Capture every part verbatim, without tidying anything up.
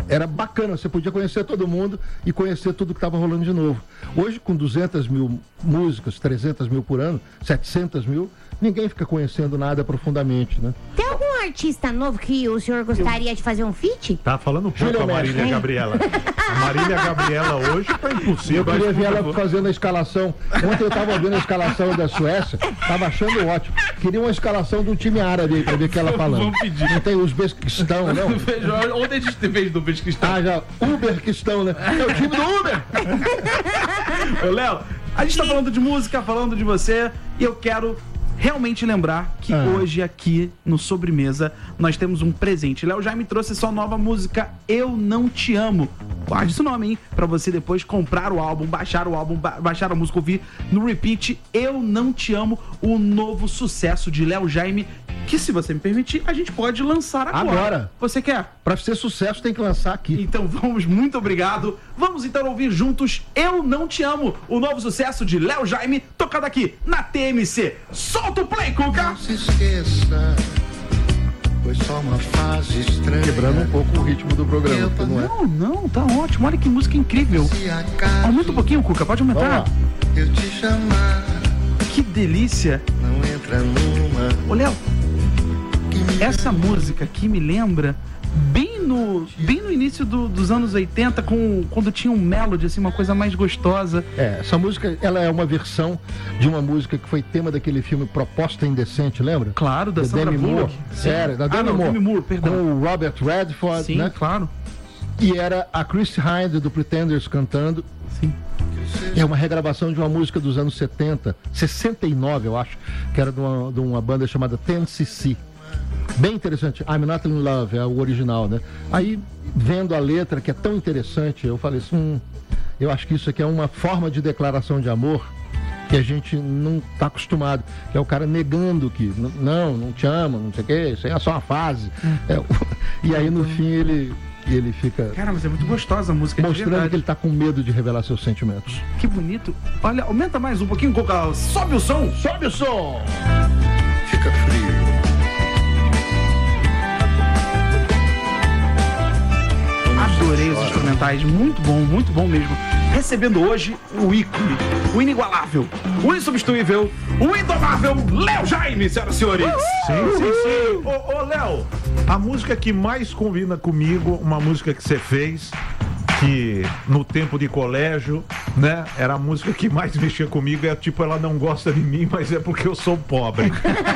era bacana, você podia conhecer todo mundo e conhecer tudo que estava rolando de novo. Hoje, com duzentas mil músicas, trezentas mil por ano, setecentas mil, ninguém fica conhecendo nada profundamente, né? Tem algum artista novo que o senhor gostaria de fazer um feat? Tá falando um pouco a Marília Gabriela. A Marília Gabriela hoje tá impossível. Eu queria ver ela fazendo a escalação. Ontem eu tava vendo a escalação da Suécia, tava achando ótimo. Queria uma escalação de um time árabe aí pra ver o que ela falando. Vamos pedir. Não tem Uzbequistão, não? Ontem a gente fez do Uzbequistão. Ah, já. Uberquistão, né? É o time do Uber! Ô, Léo, a gente tá falando de música, falando de você, e eu quero realmente lembrar que ah. hoje aqui no Sobremesa nós temos um presente. Léo Jaime trouxe sua nova música Eu Não Te Amo. Guarde esse nome, hein? Pra você depois comprar o álbum, baixar o álbum, ba- baixar a música, ouvir no repeat. Eu Não Te Amo, o novo sucesso de Léo Jaime, que, se você me permitir, a gente pode lançar agora. Agora. Você quer? Pra ser sucesso tem que lançar aqui. Então vamos, muito obrigado. Vamos então ouvir juntos Eu Não Te Amo, o novo sucesso de Léo Jaime, tocado aqui na T M C. Solta o play, Cuca! Não se esqueça, foi só uma fase estranha. Quebrando um pouco o ritmo do programa, que não é? Não, não, tá ótimo. Olha que música incrível. Aumenta um pouquinho, Cuca, pode aumentar. Eu te chamar, que delícia. Não entra numa. Ô, Léo, essa música aqui me lembra bem no, bem no início do, dos anos oitenta, com, quando tinha um melody, assim, uma coisa mais gostosa. É, essa música, ela é uma versão de uma música que foi tema daquele filme Proposta Indecente, lembra? Claro, da, da Sandra Demi Bullock. Moore. Era, da Demi ah, não, Moore. Demi Moore, perdão. Com o Robert Redford, Sim, né? claro. E era a Chris Hyde do Pretenders cantando. Sim. É uma regravação de uma música dos anos setenta, sessenta e nove, eu acho, que era de uma, de uma banda chamada ten C C. Bem interessante. I'm Not in Love é o original, né? Aí, vendo a letra, que é tão interessante, eu falei assim, hum, eu acho que isso aqui é uma forma de declaração de amor que a gente não está acostumado, que é o cara negando que não, não te ama, não sei o quê, isso aí é só uma fase. Hum. É, e aí, no fim, ele... E ele fica... Cara, mas é muito gostosa a música. Mostrando que ele tá com medo de revelar seus sentimentos. Que bonito. Olha, aumenta mais um pouquinho, Coca. Sobe o som. Sobe o som. Fica frio. Adorei os instrumentais. Muito bom, muito bom mesmo. Recebendo hoje o ícone, o inigualável, o insubstituível, o indomável Léo Jaime, senhoras e senhores. Sim, sim, sim. Ô, ô Léo, a música que mais combina comigo, uma música que você fez, que no tempo de colégio, né, era a música que mais mexia comigo, é tipo, ela não gosta de mim, mas é porque eu sou pobre.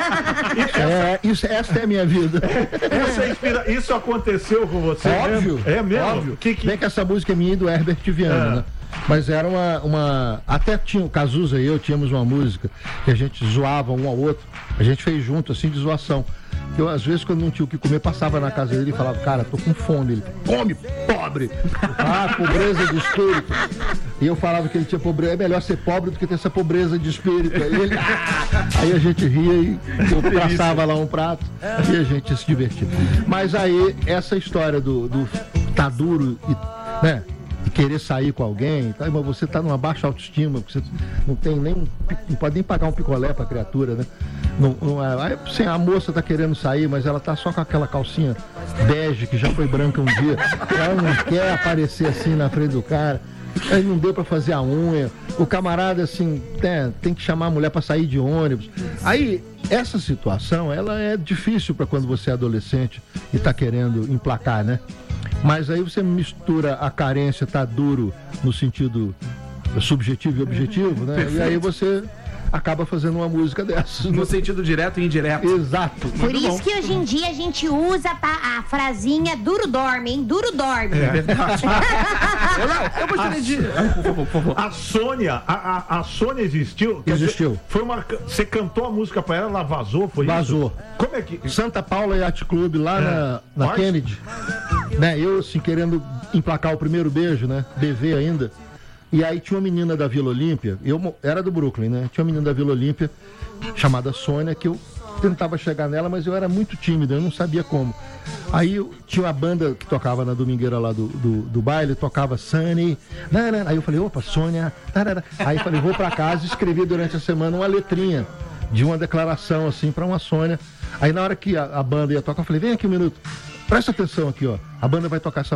É, isso, essa é a minha vida. Essa inspira... Isso aconteceu com você? Óbvio. Mesmo? É mesmo? Óbvio. Que, que... Bem que essa música é minha e do Herbert Viana, é. né? Mas era uma, uma... Até tinha o Cazuza e eu tínhamos uma música que a gente zoava um ao outro. A gente fez junto, assim, de zoação. Eu, às vezes, quando não tinha o que comer, passava na casa dele e falava, cara, tô com fome. Ele, come, pobre! Ah, pobreza de espírito. E eu falava que ele tinha pobreza. É melhor ser pobre do que ter essa pobreza de espírito. Aí, ele, ah! Aí a gente ria e eu passava lá um prato e a gente se divertia. Mas aí, essa história do, do tá duro e, né, e querer sair com alguém, tá? Mas você tá numa baixa autoestima, você não tem nem um, não pode nem pagar um picolé pra criatura, né? Não, não é, aí, sim, a moça tá querendo sair, mas ela tá só com aquela calcinha bege que já foi branca um dia. Ela não quer aparecer assim na frente do cara. Aí não deu pra fazer a unha. O camarada, assim, né, tem que chamar a mulher pra sair de ônibus. Aí, essa situação, ela é difícil pra quando você é adolescente e tá querendo emplacar, né? Mas aí você mistura a carência, tá duro no sentido subjetivo e objetivo, né? Perfeito. E aí você acaba fazendo uma música dessas. No sentido direto e indireto. Exato. Por isso bom. Que hoje em dia a gente usa a frasinha duro dorme, hein? Duro dorme. É verdade. Eu gostaria de... Por favor, por favor. A Sônia, a, a, a Sônia existiu? Existiu. Dizer, foi uma, você cantou a música pra ela, ela vazou, foi vazou. isso? Vazou. Como é que... Santa Paula Yacht Club, lá é. na, na Kennedy. Né? Eu, assim, querendo emplacar o primeiro beijo, né? B V ainda. E aí tinha uma menina da Vila Olímpia, eu era do Brooklyn, né? Tinha uma menina da Vila Olímpia, chamada Sônia, que eu tentava chegar nela, mas eu era muito tímido, eu não sabia como. Aí eu, tinha uma banda que tocava na domingueira lá do, do, do baile, tocava Sunny, nanana. Aí eu falei, opa, Sônia, tarara. Aí eu falei, vou pra casa e escrevi durante a semana uma letrinha de uma declaração, assim, pra uma Sônia. Aí na hora que a, a banda ia tocar, eu falei, vem aqui um minuto, presta atenção aqui, ó, a banda vai tocar essa